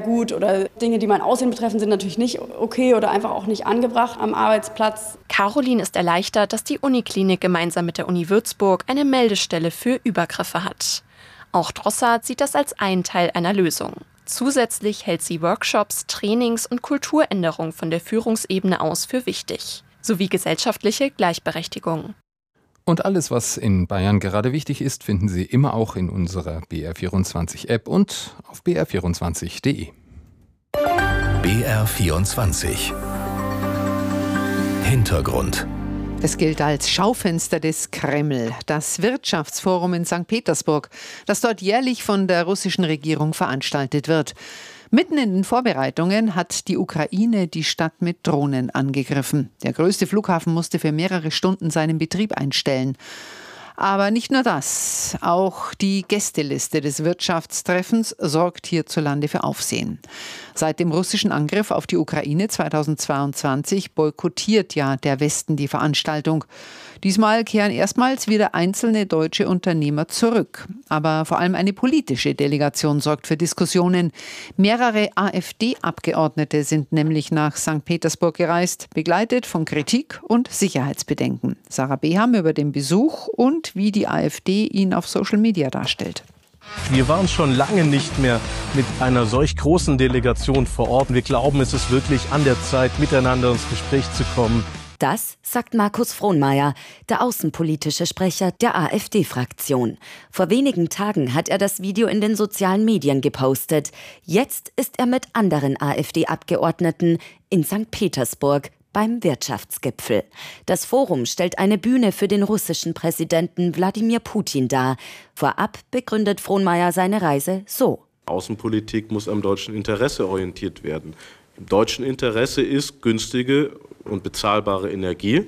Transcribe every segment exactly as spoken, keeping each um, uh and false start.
gut oder Dinge, die mein Aussehen betreffen, sind natürlich nicht okay oder einfach auch nicht angebracht am Arbeitsplatz. Caroline ist erleichtert, dass die Uniklinik gemeinsam mit der Uni Würzburg eine Meldestelle für Übergriffe hat. Auch Drossard sieht das als einen Teil einer Lösung. Zusätzlich hält sie Workshops, Trainings und Kulturänderung von der Führungsebene aus für wichtig, sowie gesellschaftliche Gleichberechtigung. Und alles, was in Bayern gerade wichtig ist, finden Sie immer auch in unserer B R vierundzwanzig App und auf b r vierundzwanzig punkt d e. B R vierundzwanzig Hintergrund. Es gilt als Schaufenster des Kreml, das Wirtschaftsforum in Sankt Petersburg, das dort jährlich von der russischen Regierung veranstaltet wird. Mitten in den Vorbereitungen hat die Ukraine die Stadt mit Drohnen angegriffen. Der größte Flughafen musste für mehrere Stunden seinen Betrieb einstellen. Aber nicht nur das, auch die Gästeliste des Wirtschaftstreffens sorgt hierzulande für Aufsehen. Seit dem russischen Angriff auf die Ukraine zweitausendzweiundzwanzig boykottiert ja der Westen die Veranstaltung. Diesmal kehren erstmals wieder einzelne deutsche Unternehmer zurück. Aber vor allem eine politische Delegation sorgt für Diskussionen. Mehrere AfD-Abgeordnete sind nämlich nach Sankt Petersburg gereist, begleitet von Kritik und Sicherheitsbedenken. Sarah Beham über den Besuch und wie die AfD ihn auf Social Media darstellt. Wir waren schon lange nicht mehr mit einer solch großen Delegation vor Ort. Wir glauben, es ist wirklich an der Zeit, miteinander ins Gespräch zu kommen. Das sagt Markus Frohnmayer, der außenpolitische Sprecher der AfD-Fraktion. Vor wenigen Tagen hat er das Video in den sozialen Medien gepostet. Jetzt ist er mit anderen AfD-Abgeordneten in Sankt Petersburg beim Wirtschaftsgipfel. Das Forum stellt eine Bühne für den russischen Präsidenten Wladimir Putin dar. Vorab begründet Frohnmayer seine Reise so. Außenpolitik muss am deutschen Interesse orientiert werden. Im deutschen Interesse ist günstige und bezahlbare Energie,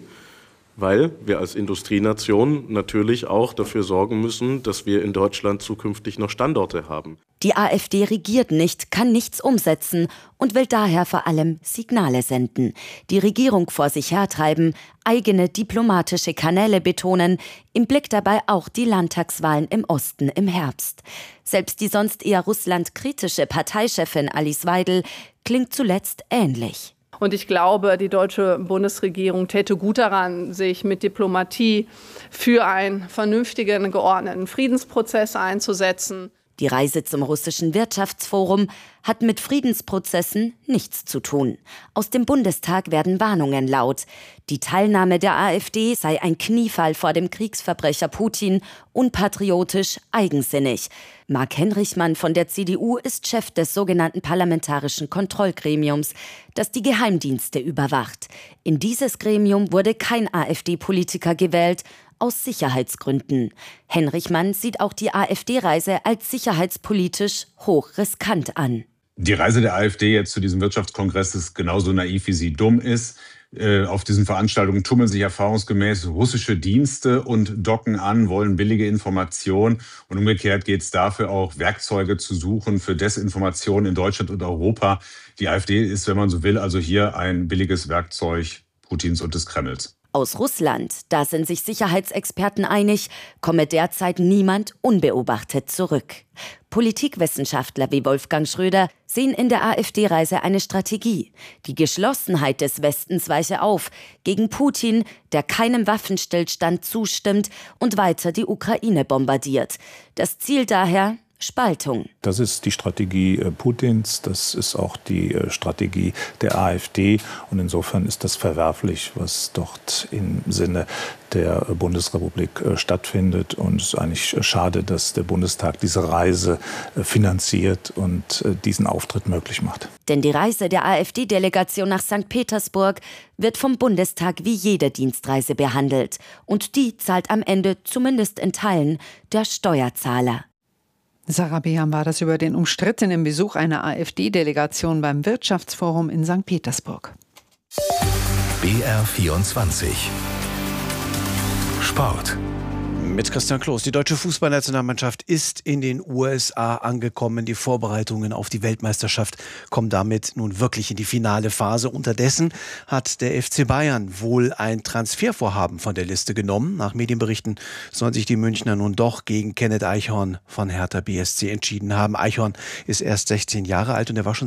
weil wir als Industrienation natürlich auch dafür sorgen müssen, dass wir in Deutschland zukünftig noch Standorte haben. Die AfD regiert nicht, kann nichts umsetzen und will daher vor allem Signale senden. Die Regierung vor sich hertreiben, eigene diplomatische Kanäle betonen, im Blick dabei auch die Landtagswahlen im Osten im Herbst. Selbst die sonst eher russlandkritische Parteichefin Alice Weidel klingt zuletzt ähnlich. Und ich glaube, die deutsche Bundesregierung täte gut daran, sich mit Diplomatie für einen vernünftigen, geordneten Friedensprozess einzusetzen. Die Reise zum russischen Wirtschaftsforum hat mit Friedensprozessen nichts zu tun. Aus dem Bundestag werden Warnungen laut. Die Teilnahme der AfD sei ein Kniefall vor dem Kriegsverbrecher Putin, unpatriotisch, eigensinnig. Marc Henrichmann von der C D U ist Chef des sogenannten Parlamentarischen Kontrollgremiums, das die Geheimdienste überwacht. In dieses Gremium wurde kein AfD-Politiker gewählt, aus Sicherheitsgründen. Henrichmann sieht auch die AfD-Reise als sicherheitspolitisch hochriskant an. Die Reise der AfD jetzt zu diesem Wirtschaftskongress ist genauso naiv, wie sie dumm ist. Äh, auf diesen Veranstaltungen tummeln sich erfahrungsgemäß russische Dienste und docken an, wollen billige Informationen. Und umgekehrt geht es dafür auch, Werkzeuge zu suchen für Desinformation in Deutschland und Europa. Die AfD ist, wenn man so will, also hier ein billiges Werkzeug Putins und des Kremls. Aus Russland, da sind sich Sicherheitsexperten einig, komme derzeit niemand unbeobachtet zurück. Politikwissenschaftler wie Wolfgang Schröder sehen in der AfD-Reise eine Strategie. Die Geschlossenheit des Westens weiche auf gegen Putin, der keinem Waffenstillstand zustimmt und weiter die Ukraine bombardiert. Das Ziel daher: Spaltung. Das ist die Strategie Putins, das ist auch die Strategie der AfD. Und insofern ist das verwerflich, was dort im Sinne der Bundesrepublik stattfindet. Und es ist eigentlich schade, dass der Bundestag diese Reise finanziert und diesen Auftritt möglich macht. Denn die Reise der AfD-Delegation nach Sankt Petersburg wird vom Bundestag wie jede Dienstreise behandelt. Und die zahlt am Ende, zumindest in Teilen, der Steuerzahler. Sarah Beham war das über den umstrittenen Besuch einer AfD-Delegation beim Wirtschaftsforum in Sankt Petersburg. B R vierundzwanzig Sport. Mit Christian Kloß. Die deutsche Fußballnationalmannschaft ist in den U S A angekommen. Die Vorbereitungen auf die Weltmeisterschaft kommen damit nun wirklich in die finale Phase. Unterdessen hat der F C Bayern wohl ein Transfervorhaben von der Liste genommen. Nach Medienberichten sollen sich die Münchner nun doch gegen Kenneth Eichhorn von Hertha B S C entschieden haben. Eichhorn ist erst sechzehn Jahre alt und er war schon